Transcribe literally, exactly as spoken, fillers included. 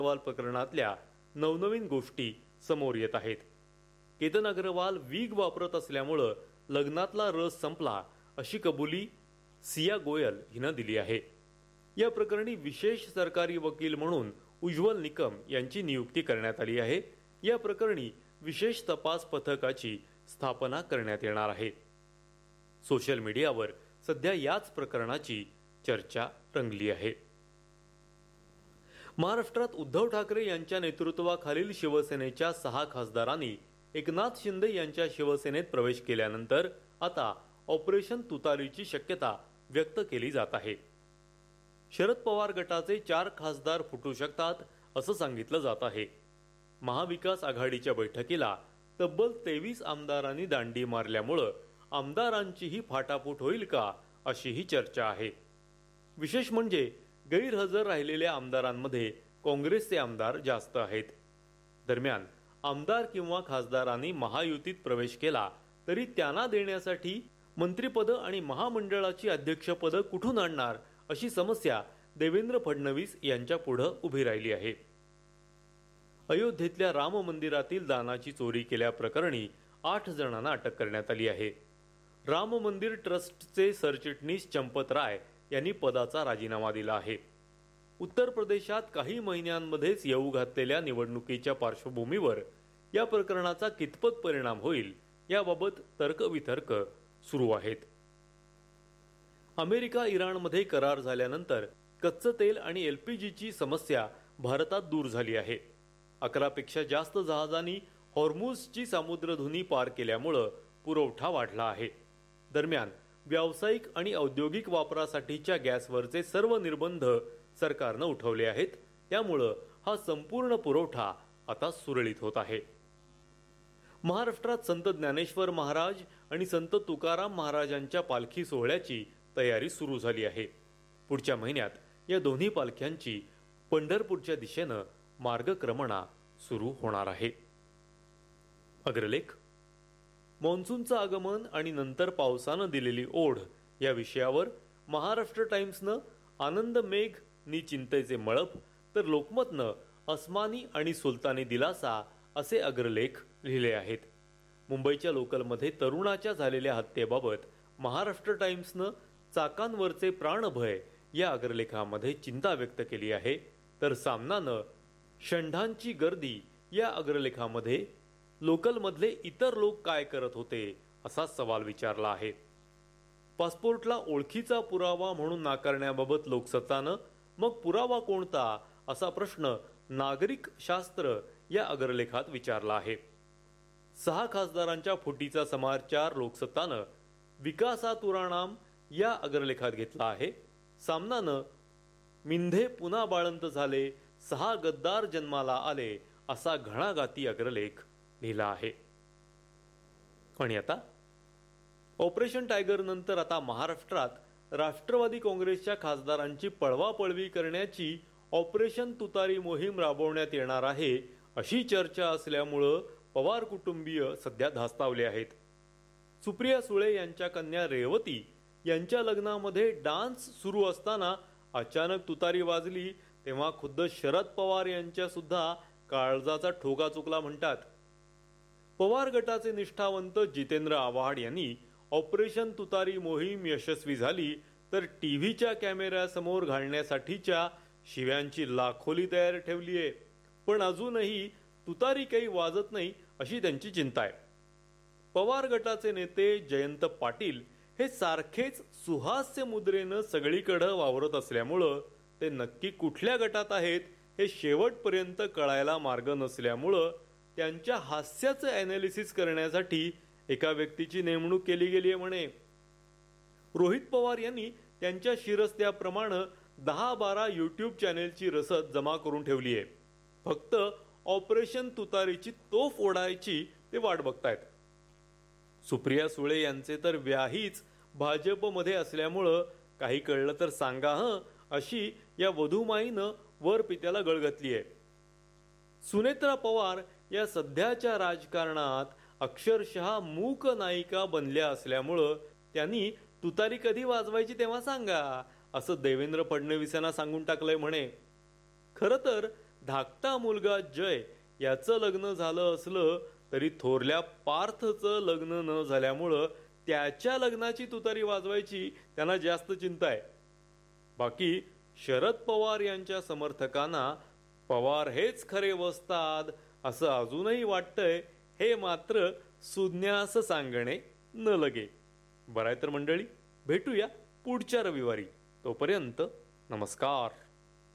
अग्रवाल प्रकरणातल्या नवनवीन गोष्टी समोर येत आहेत. केतन अग्रवाल वीग वापरत असल्यामुळं लग्नातला रस संपला अशी कबुली सिया गोयल हिनं दिली आहे. या प्रकरणी विशेष सरकारी वकील म्हणून उज्ज्वल निकम यांची नियुक्ती करण्यात आली आहे. या प्रकरणी विशेष तपास पथकाची स्थापना करण्यात येणार आहे. सोशल मीडियावर सध्या याच प्रकरणाची चर्चा रंगली आहे. महाराष्ट्रात उद्धव ठाकरे यांच्या नेतृत्वाखालील शिवसेनेच्या सहा खासदारांनी एकनाथ शिंदे यांच्या शिवसेनेत प्रवेश केल्यानंतर आता ऑपरेशन तुतारीची शक्यता व्यक्त केली जात आहे. शरद पवार गटाचे चार खासदार फुटू शकतात असं सांगितलं जात आहे. महाविकास आघाडीच्या बैठकीला तब्बल तेवीस आमदारांनी दांडी मारल्यामुळं आमदारांचीही फाटाफूट होईल का अशीही चर्चा आहे. विशेष म्हणजे गैरहजर राहिलेल्या आमदारांमध्ये काँग्रेसचे आमदार जास्त आहेत. दरम्यान आमदार किंवा खासदारांनी महायुतीत प्रवेश केला तरी त्यांना देण्यासाठी मंत्रिपद आणि महामंडळाची अध्यक्षपद कुठून आणणार अशी समस्या देवेंद्र फडणवीस यांच्या पुढे उभी राहिली आहे. अयोध्येतल्या राम मंदिरातील दानाची चोरी केल्याप्रकरणी आठ जणांना अटक करण्यात आली आहे. राम मंदिर ट्रस्टचे सरचिटणीस चंपत राय यांनी पदाचा राजीनामा दिला आहे. उत्तर प्रदेशात काही महिन्यांमध्येच येऊ घातलेल्या निवडणुकीच्या पार्श्वभूमीवर या प्रकरणाचा कितपत परिणाम होईल याबाबत तर्कवितर्क सुरू आहेत. अमेरिका इराणमध्ये करार झाल्यानंतर कच्चं तेल आणि एलपीजीची समस्या भारतात दूर झाली आहे. अकरा पेक्षा जास्त जहाजांनी हॉर्मुझची सामुद्रधुनी पार केल्यामुळं पुरवठा वाढला आहे. दरम्यान व्यावसायिक आणि औद्योगिक वापरासाठीच्या गॅसवरचे सर्व निर्बंध सरकारनं उठवले आहेत. त्यामुळं हा संपूर्ण पुरवठा आता सुरळीत होत आहे. महाराष्ट्रात संत ज्ञानेश्वर महाराज आणि संत तुकाराम महाराजांच्या पालखी सोहळ्याची तयारी सुरू झाली आहे. पुढच्या महिन्यात या दोन्ही पालख्यांची पंढरपूरच्या दिशेनं मार्गक्रमणा सुरू होणार आहे. अग्रलेख मान्सूनचं आगमन आणि नंतर पावसानं दिलेली ओढ या विषयावर महाराष्ट्र टाइम्सनं आनंद मेघ नि चिंतेचे मळप तर लोकमतनं अस्मानी आणि सुलतानी दिलासा असे अग्रलेख लिहिले आहेत. मुंबईच्या लोकलमध्ये तरुणाच्या झालेल्या हत्येबाबत महाराष्ट्र टाइम्सनं चाकांवरचे प्राणभय या अग्रलेखामध्ये चिंता व्यक्त केली आहे. तर सामनानं षंढांची गर्दी या अग्रलेखामध्ये लोकलमधले इतर लोक काय करत होते असा सवाल विचारला आहे. पासपोर्टला ओळखीचा पुरावा म्हणून नाकारण्याबाबत लोकसत्तानं मग पुरावा कोणता असा प्रश्न नागरिक शास्त्र या अग्रलेखात विचारला आहे. सहा खासदारांच्या फुटीचा समाचार लोकसत्तानं विकासातुराणाम या अग्रलेखात घेतला आहे. सामनानं मिंधे पुन्हा बाळंत झाले, सहा गद्दार जन्माला आले असा घणाघाती अग्रलेख लिहिला आहे. आणि आता ऑपरेशन टायगर नंतर आता महाराष्ट्रात राष्ट्रवादी काँग्रेसच्या खासदारांची पळवापळवी करण्याची ऑपरेशन तुतारी मोहीम राबवण्यात येणार आहे अशी चर्चा असल्यामुळं पवार कुटुंबीय सध्या धास्तावले आहेत. सुप्रिया सुळे यांच्या कन्या रेवती यांच्या लग्नामध्ये डान्स सुरू असताना अचानक तुतारी वाजली तेव्हा खुद्द शरद पवार यांच्या सुद्धा काळजाचा ठोका चुकला म्हणतात. पवार गटाचे निष्ठावंत जितेंद्र आव्हाड यांनी ऑपरेशन तुतारी मोहीम यशस्वी झाली तर टीव्हीच्या कॅमेऱ्यासमोर घालण्यासाठीच्या शिव्यांची लाखोली तयार ठेवली आहे. पण अजूनही तुतारी काही वाजत नाही अशी त्यांची चिंता आहे. पवार गटाचे नेते जयंत पाटील हे सारखेच सुहास्य मुद्रेनं सगळीकडे वावरत असल्यामुळं ते नक्की कुठल्या गटात आहेत हे शेवटपर्यंत कळायला मार्ग नसल्यामुळं त्यांच्या हास्याचं ॲनालिसिस करण्यासाठी एका व्यक्तीची नेमणूक केली गेली आहे म्हणे. रोहित पवार यांनी त्यांच्या शिरस्त्याप्रमाणे दहा बारा यूट्यूब चॅनेलची रसद जमा करून ठेवली आहे. फक्त ऑपरेशन तुतारीची तोफ ओढायची ते वाट बघतायत. सुप्रिया सुळे यांचे तर व्याहीच भाजपमध्ये असल्यामुळं काही कळलं तर सांगा हं अशी या वधूमाईनं वर पित्याला गळ घातली आहे. सुनेत्रा पवार या सध्याच्या राजकारणात अक्षरशः मूक नायिका बनल्या असल्यामुळं त्यांनी तुतारी कधी वाजवायची तेव्हा सांगा असं देवेंद्र फडणवीस यांना सांगून टाकलंय म्हणे. खरं तर धाकटा मुलगा जय याचं लग्न झालं असलं तरी थोरल्या पार्थचं लग्न न झाल्यामुळं त्याच्या लग्नाची तुतारी वाजवायची त्यांना जास्त चिंता आहे. बाकी शरद पवार यांच्या समर्थकांना पवार हेच खरे वस्ताद असं अजूनही वाटतंय, हे मात्र सुज्ञास सांगणे न लगे. बराय तर मंडळी, भेटूया पुढच्या रविवारी. तोपर्यंत नमस्कार.